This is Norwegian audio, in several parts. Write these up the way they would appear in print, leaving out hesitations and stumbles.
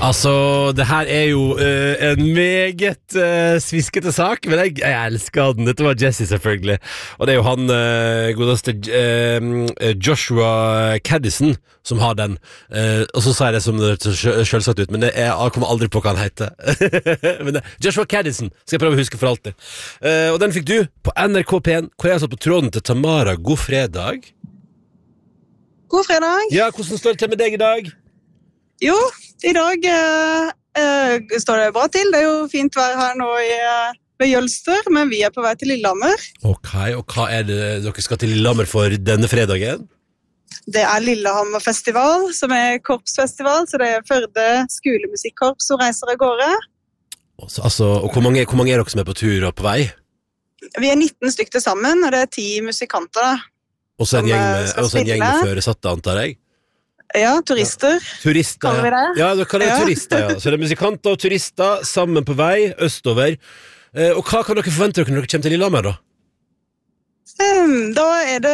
Altså, det her jo en meget sviskete sak, men jeg elsker den. Dette var Jesse, selvfølgelig. Og det jo han godeste Joshua Caddison som har den. Og så sa jeg det som det selvsagt ut, men jeg kommer aldri på hva han heter. Men Joshua Caddison skal jeg prøve å huske for alltid. Og den fikk du på NRK P1, hvor jeg satt på tråden til Tamara. God fredag. God fredag. Ja, hvordan står det til med deg i dag? Jo, i dag står det bra til. Det jo fint vær her nå ved Jølster, men vi på vei til Lillehammer. Ok, og hva det dere skal til Lillehammer for denne fredagen? Det Lillehammerfestival, som korpsfestival, så det Førde skolemusikkorps som reiser av gårde. Altså, og hvor mange dere som på tur og på vei? Vi 19 stykker sammen, og det 10 musikanter. Og så en gjeng med føresatte, antar jeg? Ja, turister. Kaller vi det? Ja, det kaller det turister, ja. Så det musikanter og turister sammen på vei, østover. Og hva kan dere forvente dere når dere kommer til Lillehammer, da? Da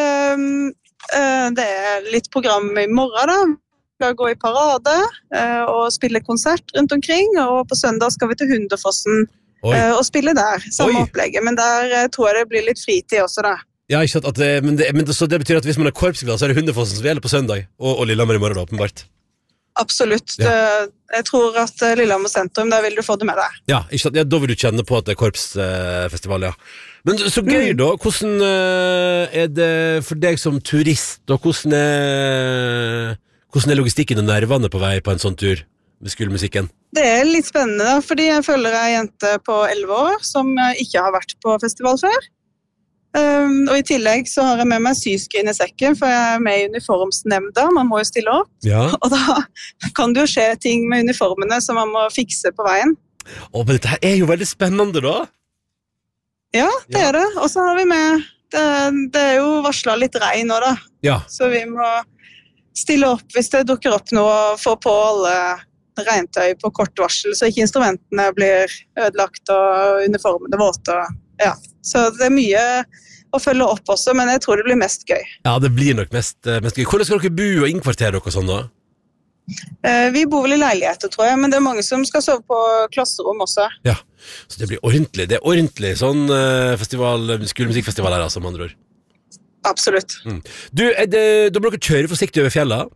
det litt program i morgen, da. Vi skal gå i parade og spille konsert rundt omkring, og på søndag skal vi til Hunderfossen og spille der, samme opplegget. Men der tror jeg det blir litt fritid også, da. Ja, ikke sant, så det betyr at hvis man korpsglad, så det Hunderfossen som gjelder på søndag, og Lillehammer i morgen, åpenbart. Absolutt. Ja. Jeg tror at Lillehammer sentrum, der vil du få det med deg. Ja, ikke sant? Ja, da vil du kjenne på at det korpsfestival, ja. Men så gøy da, hvordan det for deg som turist, og hvordan logistikken og nervene på vei på en sånn tur med skolemusikken? Det litt spennende da, fordi jeg følger en jente på 11 år som ikke har vært på festival før. Og i tillegg så har jeg med meg syskrin i sekken, for jeg med i uniformsnemnda, man må jo stille opp. Ja. Og da kan det jo skje ting med uniformene som man må fikse på veien. Men dette her jo veldig spennende da. Ja, det det. Og så har vi med, det jo varslet litt regn nå da. Ja. Så vi må stille opp hvis det dukker opp noe, og få på alle regntøy på kort varsel, så ikke instrumentene blir ødelagt og uniformene våte. Ja, så det mye å følge opp også, men jeg tror det blir mest gøy. Ja, det blir nok mest gøy. Hvordan skal dere bo og innkvartere dere sånn da? Vi bor vel i leiligheter, tror jeg, men det mange som skal sove på klasserom også. Ja, så det blir ordentlig. Det ordentlig sånn skolemusikkfestival her, altså, med andre ord. Absolutt. Du, da må dere kjøre forsiktig over fjellet,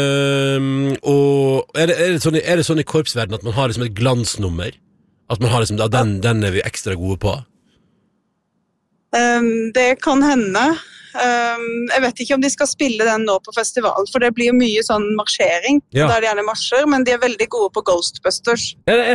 og det sånn i korpsverden at man har liksom et glansnummer? At man har liksom, den vi ekstra gode på? Det kan hende. Jeg vet ikke om de skal spille den nå på festivalen, for det blir jo mye sånn marsjering, der de gjerne marsjer, men de veldig gode på Ghostbusters. Det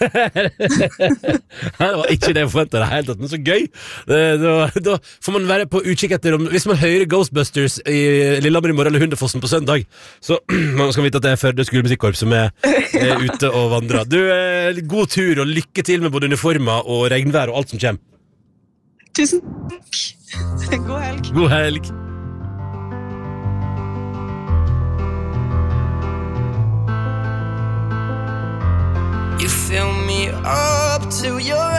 var ikke det jeg forventet det helt, men så gøy. Da får man være på utkikk etter, hvis man hører Ghostbusters i Lillehammer i morgen eller Hunderfossen på søndag, så man skal vite at det Førde skolemusikkorps som ute og vandrer. Du, god tur og lykke til med både uniformer og regnvær og alt som kommer. Tusen takk. God helg. God helg. You fill me up to your